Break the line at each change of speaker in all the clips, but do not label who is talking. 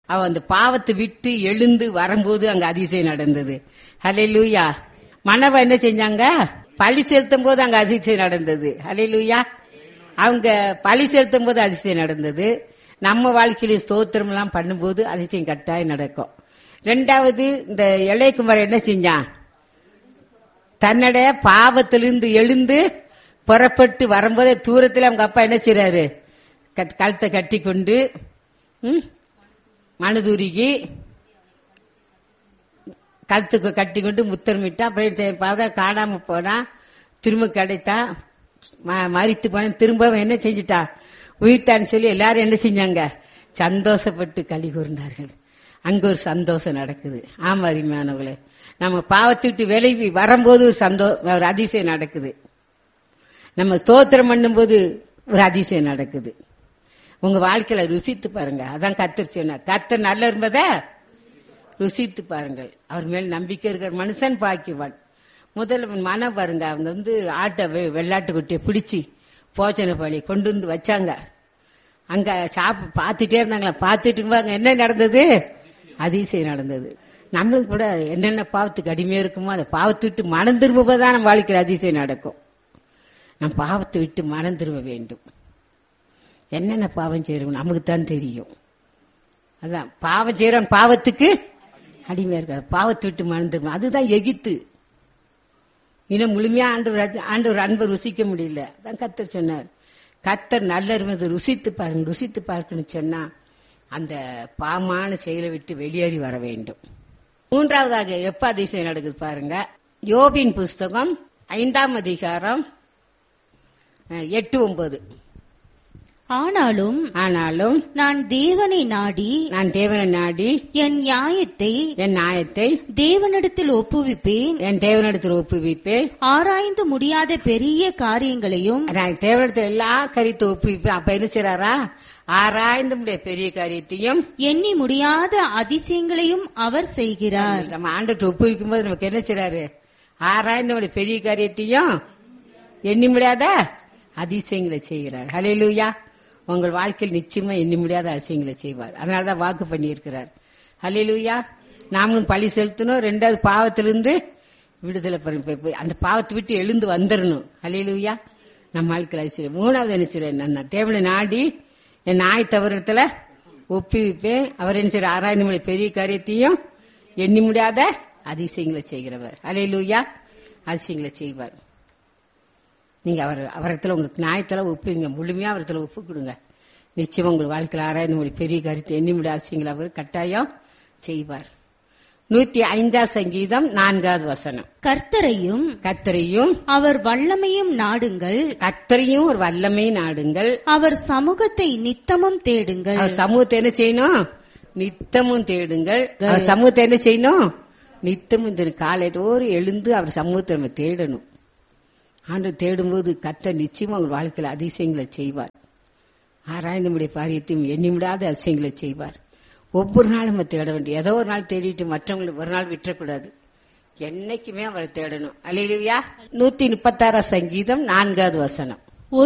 அவன் அந்த பாவத்தை விட்டு எழுந்து வரும்போது அங்க அதிசயம் நடந்தது. ஹல்லேலூயா. மனவ என்ன செஞ்சாங்க? பழி செலுத்தும் போது அங்க அதிசயம் நடந்தது. ஹல்லேலூயா. அவங்க பழி செலுத்தும் போது அதிசயம் நடந்தது. நம்ம வாழ்க்கையில ஸ்தோத்திரம் எல்லாம் பண்ணும்போது அதிசயம் கட்டாயம் நடக்கும். ரெண்டாவது, இந்த இளையகுமார் என்ன செஞ்சான்? தன்னுடைய பாவத்திலிருந்து எழுந்து புறப்பட்டு வரும்போதே தூரத்தில் அவங்க அப்பா என்ன செய்றாரு? கழுத்தை கட்டி கொண்டு மனதுருகி கழுத்துக்கு கட்டி கொண்டு முத்தமிட்டா. அப்புறம் காணாம போனா, திரும்ப கிடைத்தா, மரித்து போன, திரும்ப என்ன செஞ்சுட்டா? உயிர்த்தான்னு சொல்லி எல்லாரும் என்ன செஞ்சாங்க? சந்தோஷப்பட்டு களி கூர்ந்தார்கள். அங்க ஒரு சந்தோஷம் நடக்குது. ஆமா அருமையானவர்களே, நம்ம பாவத்தை விட்டு விலகி வரும்போது ஒரு அதிசயம் நடக்குது. நம்ம ஸ்தோத்திரம் பண்ணும்போது ஒரு அதிசயம் நடக்குது. உங்க வாழ்க்கையில ருசித்து பாருங்க. அதான் கர்த்தர் சொன்னார், கர்த்தர் நல்ல இருப்பதை ருசித்து பாருங்கள். அவர் மேல் நம்பிக்கை இருக்கிற மனுஷன் பாக்கியவான். முதல்ல மனம் பாருங்க. அவங்க ஆட்டை வெள்ளாட்டு குட்டியை பிடிச்சி போச்சனை பழி கொண்டு வந்து வச்சாங்க. அங்க பார்த்துட்டே இருந்தாங்களா? பார்த்துட்டு இருக்கும்போது என்ன நடந்தது? அதிசயம் நடந்தது. நம்மளும் கூட என்னென்ன பாவத்துக்கு அடிமையா இருக்குமோ அதை பாவத்தை விட்டு மனம் திரும்பதான் நம்ம வாழ்க்கையில் அதிசயம் நடக்கும். நம் பாவத்தை விட்டு மனம் திரும்ப வேண்டும். என்னென்ன பாவம் செய்யறோம் நமக்கு தான் தெரியும். அதான் பாவம் செய்யறோம், பாவத்துக்கு அடிமையா இருக்காது. பாவத்தை விட்டு மனம் திரும்ப, அதுதான் எகித்து. இன்னும் முழுமையா ஆண்டவர் அன்பை ருசிக்க முடியல. அதான் கர்த்தர் சொன்னார், கர்த்தர் நல்ல இருப்பதை ருசித்து பாருங்க. ருசித்து பார்க்கணும்னு சொன்னா அந்த பாவமான செயலை விட்டு வெளியேறி வர வேண்டும். மூன்றாவதாக எப்ப அதிசயம் நடக்குது பாருங்க. யோபின் புஸ்தகம் 5ஆம் அதிகாரம் 8-9.
ஆனாலும் நான் தேவனை நாடி என் நியாயத்தை தேவனிடத்தில் ஒப்புவிப்பேன். ஆராய்ந்து முடியாத பெரிய காரியங்களையும்
தேவனிடத்தில் எல்லா காரியத்தை ஒப்புவிப்பேன். அப்ப என்ன செய்றாரா? ஆராய்ந்து முடிய பெரிய காரியத்தையும்
எண்ணி முடியாத அதிசயங்களையும் அவர் செய்கிறார்.
நம்ம ஆண்டவர்கிட்ட ஒப்புவிக்கும் போது நமக்கு என்ன செய்றாரு? ஆராய்ந்து முடிய பெரிய காரியத்தையும் எண்ணி முடியாத அதிசயங்களை செய்கிறார். ஹல்லேலூயா. உங்கள் வாழ்க்கையில் நிச்சயமா எண்ணி முடியாத அதிசயங்களை செய்வார். அதனாலதான் வாக்கு பண்ணி இருக்கிறார். ஹல்லேலூயா. நாமளும் பழி செலுத்தணும். ரெண்டாவது, பாவத்திலிருந்து விடுதலை பண்ணி அந்த பாவத்தை விட்டு எழுந்து வந்துடணும். ஹல்லேலூயா. நம்ம வாழ்க்கையில் அதிசயம். மூணாவது என்ன செய்யறேன்? நான் தேவனை நாடி என் நாய் தவறத்துல ஒப்புவிப்பேன். அவர் என்ன செய்யற? ஆராய்ந்து முடிய பெரிய காரியத்தையும் எண்ணி முடியாத அதிசயங்களை செய்கிறவர். ஹல்லேலூயா. அதிசயங்களை செய்வார். நீங்க அவரத்துல உங்க நியாயத்துல ஒப்புவீங்க, முழுமையா அவரத்துல ஒப்பு கொடுங்க. நிச்சயம் உங்கள் வாழ்க்கையில் ஆராய்ந்து முடிய பெரிய காரியத்தை எண்ணி முடியாத அதிசயங்களை அவர் கட்டாயம் செய்வார். 105ஆம் சங்கீதம் 4வது வசனம்.
கர்த்தரையும் அவர் வல்லமையும் நாடுங்கள்.
கர்த்தரையும் ஒரு வல்லமை நாடுங்கள்.
அவர் சமூகத்தை நித்தமும் தேடுங்கள்.
அவர் சமூகத்தை என்ன செய்யணும்? நித்தமும் தேடுங்கள். அவர் சமூகத்தை என்ன செய்யணும்? நித்தமும் காலையோடு எழுந்து அவர் சமூகத்தை நம்ம தேடணும். ஆண்டவர் தேடும்போது கர்த்தர் நிச்சயமா உங்கள் வாழ்க்கையில் அதிசயங்களை செய்வார். ஆராய்ந்து முடிய காரியத்தையும் எண்ணி முடியாத அதிசயங்களை செய்வார். ஒவ்வொரு நாளும் நம்ம தேட வேண்டும். ஏதோ ஒரு நாள் தேடிட்டு மற்றவங்களுக்கு ஒரு நாள் விட்டுறக்கூடாது. என்னைக்குமே அவரை தேடணும். அல்லேலூயா. 136ஆம் சங்கீதம் 4வது வசனம்.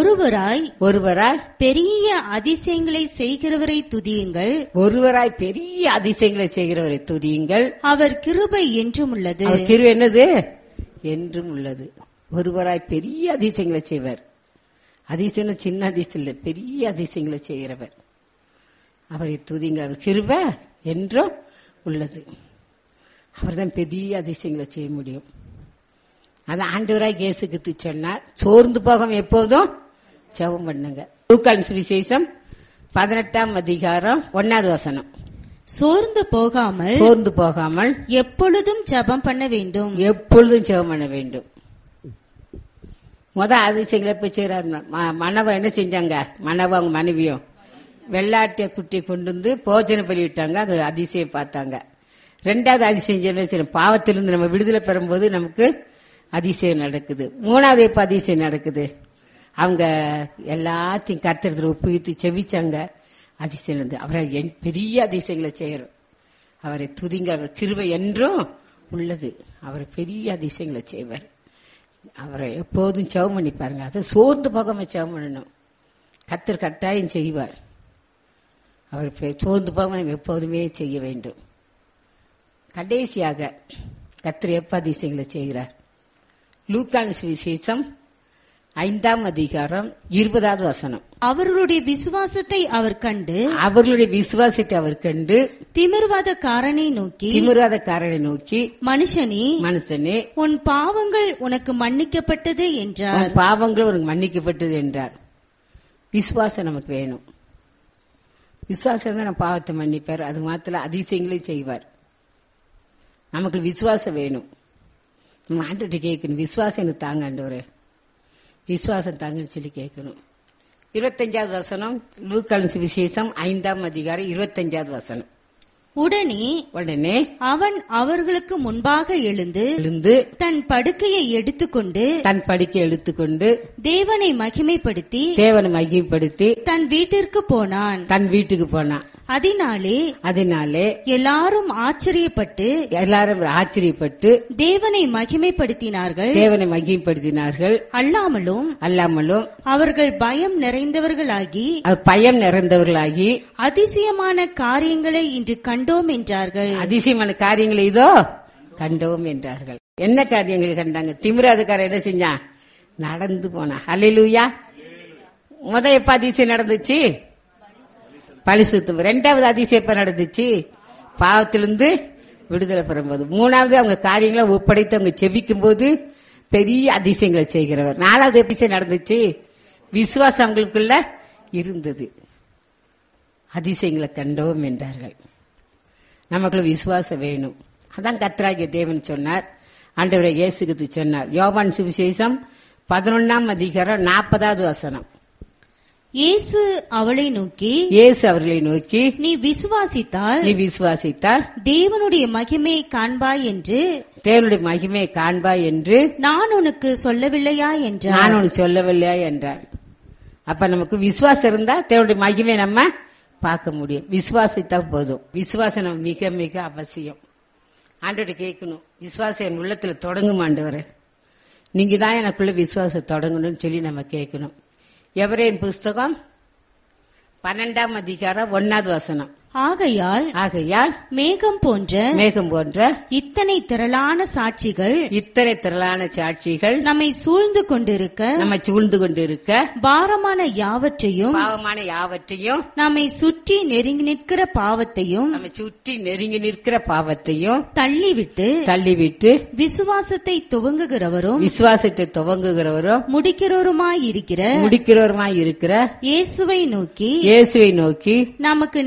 ஒருவராய் பெரிய அதிசயங்களை செய்கிறவரை துதியுங்கள்.
ஒருவராய் பெரிய அதிசயங்களை செய்கிறவரை துதியுங்கள்.
அவர் கிருபை என்றும் உள்ளது.
அவர் கிருபை என்னது? என்றும் உள்ளது. ஒருவராய் பெரிய அதிசயங்களை செய்வார். அதிசயம் சின்ன அதிசயம் இல்லை, பெரிய அதிசயங்களை செய்கிறவர். அவரை துதிங்க. அவர் கிருபை என்றும் உள்ளது. அவர் தான் பெரிய அதிசயங்களை செய்ய முடியும். அது ஆண்டவராய் இயேசு கிறிஸ்து சொன்னார், சோர்ந்து போகாம எப்போதும் ஜெபம் பண்ணுங்க. லூக்கான் சுவிசேஷம் 18ஆம் அதிகாரம் 1வது வசனம்.
சோர்ந்து போகாமல் எப்பொழுதும் ஜெபம் பண்ண வேண்டும்.
எப்பொழுதும் ஜெபம் பண்ண வேண்டும். அதிசயங்களை போய் செய்யறாரு. மனவ என்ன செஞ்சாங்க? மனவ அவங்க மனைவியும் வெள்ளாட்டிய குட்டி கொண்டு வந்து போஜனை பண்ணிவிட்டாங்க. அது அதிசயம் பார்த்தாங்க. ரெண்டாவது அதிசயம் பாவத்திலிருந்து நம்ம விடுதலை பெறும்போது நமக்கு அதிசயம் நடக்குது. மூணாவது எப்ப அதிசயம் நடக்குது? அவங்க எல்லாத்தையும் கர்த்தர் ஒப்புவித்து செவிச்சாங்க. அதிசயம் வந்து அவரை பெரிய அதிசயங்களை செய்யறோம். அவரை துதிங்க. அவர் கிருபை என்றும் உள்ளது. அவர் பெரிய அதிசயங்களை செய்வார். அவரை எப்போதும் ஜெபம் பண்ணி பாருங்க. அதை சோர்ந்து போகாம ஜெபம் பண்ணணும். கர்த்தர் கட்டாயம் செய்வார். அவர் சோர்ந்து போகாம நம்ம எப்போதுமே செய்ய வேண்டும். கடைசியாக கர்த்தர் எப்ப அதிசயங்களை செய்கிறார்? லூக்கான சுவிசேஷம் 5ஆம் அதிகாரம் 20வது வசனம்.
அவர்களுடைய விசுவாசத்தை அவர் கண்டு திமிர்வாதக்காரனை நோக்கி மனுஷனே உன் பாவங்கள் உனக்கு மன்னிக்கப்பட்டது என்றார்.
பாவங்கள் உனக்கு மன்னிக்கப்பட்டது என்றார். விசுவாசம் நமக்கு வேணும். விசுவாசம் தான் நம்ம பாவத்தை மன்னிப்பார். அது மாத்திர அதிசயங்களையும் செய்வார். நமக்கு விசுவாசம் வேணும். நம்ம ஆண்டவர்கிட்ட கேட்கணும், விசுவாசம் எனக்கு தாங்க ஆண்டவரே, விசுவாசம் தாங்கன்னு சொல்லி கேட்கணும். 25வது வசனம், லூக்கான சுவிசேஷம் 5ஆம் அதிகாரம் 25வது வசனம்.
உடனே அவன் அவர்களுக்கு முன்பாக எழுந்து தன் படுக்கையை எடுத்துக்கொண்டு தேவனை மகிமைப்படுத்தி தன் வீட்டிற்கு போனான். அதனாலே எல்லாரும் ஆச்சரியப்பட்டு தேவனை மகிமைப்படுத்தினார்கள். அல்லாமலும் அவர்கள் பயம் நிறைந்தவர்களாகி அதிசயமான காரியங்களை இன்று கண்டோம் என்றார்கள்.
அதிசயமான காரியங்களை இதோ கண்டோம் என்றார்கள். என்ன காரியங்களை கண்டாங்க? திமிராதுக்காரன் என்ன செஞ்சான்? நடந்து போனா. ஹல்லேலூயா. எப்ப அதிசயம் நடந்துச்சு? பரிசுத்தம். 2வது அதிசயம் எப்ப நடந்துச்சு? பாவத்திலிருந்து விடுதலை பெறும்போது. 3வது அவங்க காரியங்களை ஒப்படைத்து அவங்க செபிக்கும் போது பெரிய அதிசயங்களை செய்கிறவர். 4வது அதிசயம் நடந்துச்சு, விசுவாசம் அவங்களுக்குள்ள இருந்தது. அதிசயங்களை கண்டோம் என்றார்கள். நமக்குள்ள விசுவாசம் வேணும். அதான் கர்த்தராகிய தேவன் சொன்னார், ஆண்டவரே இயேசு கிறிஸ்து சொன்னார். யோவான் சுவிசேஷம் 11ஆம் அதிகாரம் 40வது வசனம்.
இயேசு அவர்களை நோக்கி நீ விசுவாசித்தால் தேவனுடைய மகிமையை காண்பாய் என்று நான் உனக்கு சொல்லவில்லையா
என்றார். அப்ப நமக்கு விசுவாசம் இருந்தா தேவனுடைய மகிமை நம்ம பார்க்க முடியும். விசுவாசித்தா போதும். விசுவாசம் நம்ம மிக மிக அவசியம். ஆண்டவர்கிட்ட கேட்கணும், விசுவாசம் என் உள்ளத்துல தொடங்கும் ஆண்டவரே, நீங்க தான் எனக்குள்ள விசுவாசம் தொடங்கணும்னு சொல்லி நம்ம கேட்கணும். எபிரேயர் புஸ்தகம் 12ஆம் அதிகாரம் 1வது வசனம்.
ஆகையால் மேகம் போன்ற இத்தனை திரளான சாட்சிகள் நம்மை சூழ்ந்து கொண்டிருக்க பாவமான யாவற்றையும் நம்மை சுற்றி நெருங்கி நிற்கிற பாவத்தையும் தள்ளிவிட்டு விசுவாசத்தை துவங்குகிறவரும் முடிக்கிறவருமாயிருக்கிற இயேசுவை நோக்கி நமக்கு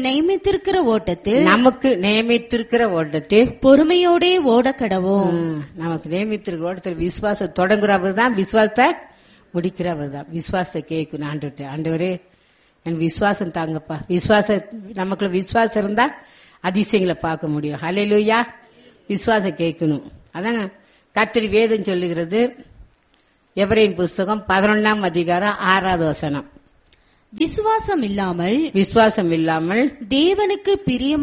நியமித்திருக்கிற ஓட்டத்தில் பொறுமையோடே ஓடக்கடவோம்.
நமக்கு நியமித்திருக்கிற ஓட்டத்தில் விசுவாசம் தொடங்குறவர் தான், விசுவாசத்தை முடிக்கிறவர் தான். விசுவாசத்தை கேட்கணும் ஆண்டவரே என் விசுவாசம் தாங்கப்பா. நமக்குள்ள விசுவாசம் இருந்தா அதிசயங்களை பார்க்க முடியும். ஹல்லேலூயா. விசுவாசம் கேட்கணும். அதாங்க கர்த்தர் வேதம் சொல்லுகிறது. எபிரேயர் புஸ்தகம் 11ஆம் அதிகாரம் 6வது வசனம்.
விசுவாசம் இல்லாமல் தேவனுக்கு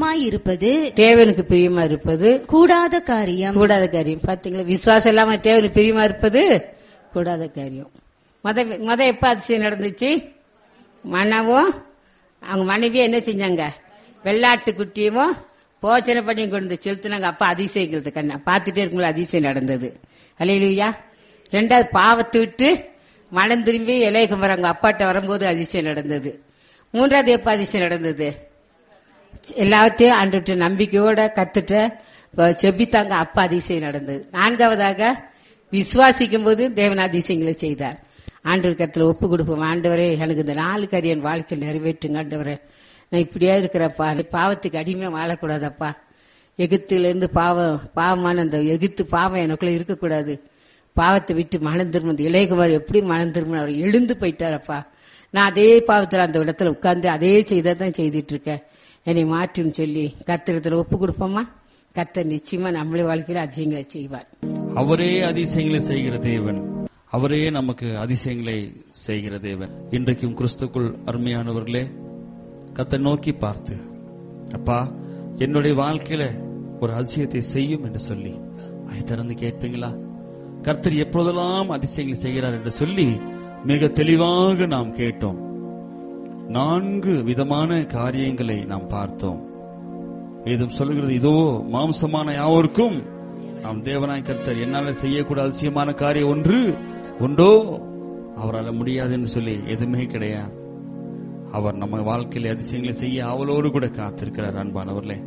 பிரியமாயிருப்பது கூடாத காரியம்.
பாத்தீங்களா? விசுவாசம் இல்லாம தேவனுக்கு பிரியமா இருப்பது கூடாத காரியம். எப்ப அதிசயம் நடந்துச்சு? மனவும் அவங்க மனைவியும் என்ன செஞ்சாங்க? வெள்ளாட்டு குட்டியும் போச்சனை பண்ணி கொண்டு செலுத்தினாங்க. அப்ப அதிசயங்கிறது கண்ணா பாத்துட்டே இருக்கும்போது அதிசயம் நடந்தது. அல்லேலூயா. 2வது பாவத்தை விட்டு மனம் திரும்பி இலைக்கு வராங்க. அப்பாட்ட வரும்போது அதிசயம் நடந்தது. 3வது எப்ப அதிசயம் நடந்தது? எல்லாத்தையும் ஆண்டுட்டு நம்பிக்கையோட கத்துட்ட செபித்தாங்க. அப்ப அதிசயம் நடந்தது. 4வதாக விசுவாசிக்கும் போது தேவன் அதிசயங்களை செய்தார். ஆண்டவர் கருத்துல ஒப்பு கொடுப்போம். ஆண்டவரே எனக்கு இந்த 4 காரியம் வாழ்க்கை நிறைவேற்றுங்க ஆண்டவரே. நான் இப்படியா இருக்கிறப்பா, பாவத்துக்கு அடிமையா வாழக்கூடாதப்பா. எகிப்திலிருந்து பாவமான அந்த எகிப்து பாவம் எனக்குள்ள இருக்கக்கூடாது. பாவத்தை விட்டு மனம் திரும்ப இளையகுமார் எப்படி மனம் திரும்ப அவர் எழுந்து போயிட்டாரப்பா. நான் அதே பாவத்தில் அந்த இடத்துல உட்கார்ந்து அதே செய்தான் செய்துட்டு இருக்கேன், என்னை மாற்றுன்னு சொல்லி கர்த்தரிடத்துல ஒப்பு கொடுப்போமா? கர்த்தர் நிச்சயமா நம்மளே வாழ்க்கையில அதிசயங்களை செய்வார்.
அவரே அதிசயங்களை செய்கிற தேவன், அவரே நமக்கு அதிசயங்களை செய்கிற தேவன். இன்றைக்கும் கிறிஸ்துக்குள் அருமையானவர்களே, கர்த்தரை நோக்கி பார்த்து, அப்பா என்னுடைய வாழ்க்கையில ஒரு அதிசயத்தை செய்யும் என்று சொல்லி அதை திறந்து கேட்பீங்களா? கர்த்தர் எப்பொழுதெல்லாம் அதிசயங்களை செய்கிறார் என்று சொல்லி மிக தெளிவாக நாம் கேட்டோம். 4 விதமான காரியங்களை நாம் பார்த்தோம். வேதம் சொல்லுகிறது, இதோ மாம்சமான யாவருக்கும் நாம் தேவனாய் கர்த்தர் என்னால செய்யக்கூட அதிசயமான காரியம் ஒன்று உண்டோ, அவரால் முடியாது என்று சொல்லி எதுவுமே கிடையாது. அவர் நம்ம வாழ்க்கையில அதிசயங்களை செய்ய அவளோடு கூட காத்திருக்கிறார். அன்பானவர்களே,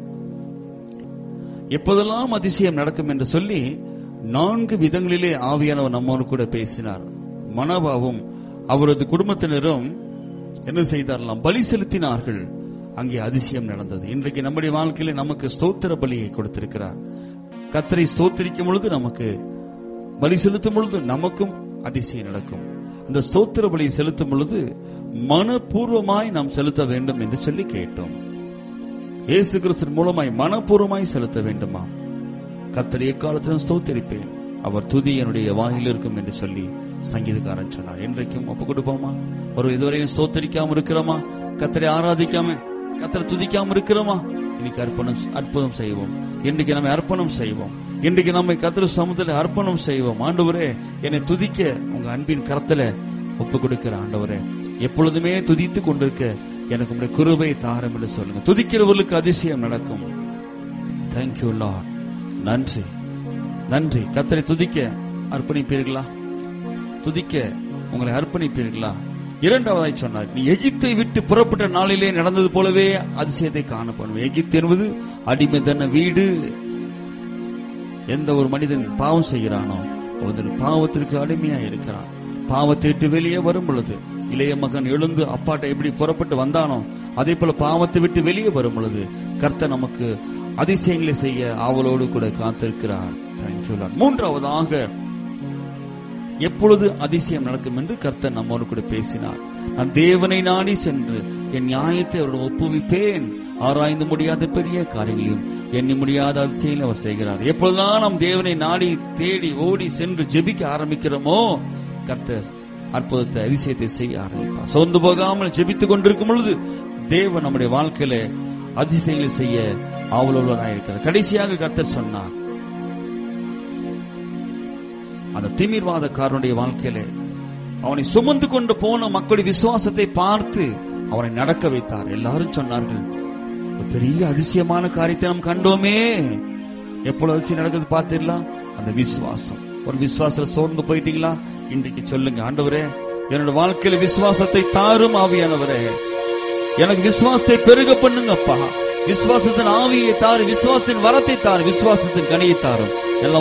எப்போதெல்லாம் அதிசயம் நடக்கும் என்று சொல்லி 4 விதங்களிலே ஆவியானவர் நம்மோடு கூட பேசினார். மனோபாவும் அவரது குடும்பத்தினரும் என்ன செய்தார்களாம்? பலி செலுத்தினார்கள். அங்கே அதிசயம் நடந்தது. இன்றைக்கு நம்முடைய வாழ்க்கையில நமக்கு ஸ்தோத்திர பலியை கொடுத்திருக்கிறார். கர்த்தரை ஸ்தோத்திரிக்கும் பொழுது, நமக்கு பலி செலுத்தும் பொழுது நமக்கும் அதிசயம் நடக்கும். அந்த ஸ்தோத்திர பலியை செலுத்தும் பொழுது மனப்பூர்வமாய் நாம் செலுத்த வேண்டும் என்று சொல்லி கேட்டோம். இயேசு கிறிஸ்து மூலமாய் மனப்பூர்வமாய் செலுத்த வேண்டுமா? கர்த்தரை எக்காலத்திலும் ஸ்தோத்திரிப்பேன், அவர் துதி என்னுடைய வாயில் இருக்கும் என்று சொல்லி சங்கீதக்காரன் சொன்னார். இன்றைக்கும் ஒப்பு கொடுப்போமா? ஒரு இதுவரையும் ஸ்தோத்தரிக்காம இருக்கிறோமா? கர்த்தரை ஆராதிக்காம, கர்த்தரை துதிக்காம இருக்கிறோமா? இன்னைக்கு அற்புதம் செய்வோம். இன்றைக்கு நம்ம அர்ப்பணம் செய்வோம். இன்றைக்கு நம்ம கர்த்தர் சமூகத்தில் அர்ப்பணம் செய்வோம். ஆண்டவரே, என்னை துதிக்க உங்க அன்பின் கரத்துல ஒப்பு கொடுக்கிற ஆண்டவரே, எப்பொழுதுமே துதித்து கொண்டிருக்க எனக்கு உங்களுடைய கிருபை தாரும் என்று சொல்லுங்க. துதிக்கிறவர்களுக்கு அதிசயம் நடக்கும். Thank you Lord. நன்றி, நன்றி. கர்த்தரை துதிக்க அர்ப்பணிப்பீர்களா? துதிக்க உங்களை அர்ப்பணிப்பீர்களா? இரண்டாவதாய் சொன்னார், நீ எகிப்தை விட்டு புறப்பட்ட நாளிலே நடந்தது போலவே அதிசயத்தை காணப்படுவேன். எகிப்து என்பது அடிமைத்தன வீடு. எந்த ஒரு மனிதன் பாவம் செய்கிறானோ அவன் பாவத்திற்கு அடிமையா இருக்கிறான். பாவத்தை விட்டு வெளியே வரும் பொழுது, இளைய மகன் எழுந்து அப்பாட்ட எப்படி புறப்பட்டு வந்தானோ அதே போல பாவத்தை விட்டு வெளியே வரும் பொழுது கர்த்தர் நமக்கு அதிசயங்களை செய்ய ஆவலோடு கூட காத்திருக்கிறார். மூன்றாவதாக, எப்பொழுது அதிசயம் நடக்கும் என்று கர்த்தர் நம்மோடு கூட பேசினார். நான் தேவனை நாடி சென்று என் நியாயத்தை அவருடன் ஒப்புவிப்பேன். ஆராய்ந்து முடியாத பெரிய காரியங்களையும் எண்ணி முடியாத அதிசயங்களை அவர் செய்கிறார். எப்பொழுதுதான் நாம் தேவனை நாடி தேடி ஓடி சென்று ஜெபிக்க ஆரம்பிக்கிறோமோ கர்த்தர் அற்புதத்தை அதிசயத்தை செய்ய ஆரம்பிப்பார். சோர்ந்து போகாமல் ஜெபித்துக் கொண்டிருக்கும் பொழுது தேவன் நம்முடைய வாழ்க்கையில அதிசயங்களை செய்ய ஆவலுள்ளவராக இருக்கிறார். கடைசியாக கர்த்தர் சொன்னார், அந்த திமிர்வாதக்காரனுடைய வாழ்க்கையில அவனை சுமந்து கொண்டு போன மக்களுடைய விசுவாசத்தை பார்த்து அவனை நடக்க வைத்தார். எல்லாரும் சொன்னார்கள், பெரிய அதிசயமான காரியத்தை நாம் கண்டோமே. எப்பொழுது அதிசயம் நடக்குது பார்த்தீங்களா? அந்த விசுவாசம். ஒரு விசுவாசத்துல சோர்ந்து போயிட்டீங்களா? இன்றைக்கு சொல்லுங்க, ஆண்டவரே, என்னோட வாழ்க்கையில விசுவாசத்தை தாரும் ஆவியானவரே, எனக்கு விசுவாசத்தை பெருக பண்ணுங்கப்பா. விசுவாசத்தின் ஆவியை தாரு, விசுவாசத்தின் வரத்தை தாரு, விசுவாசத்தின் கனியை தாரும்.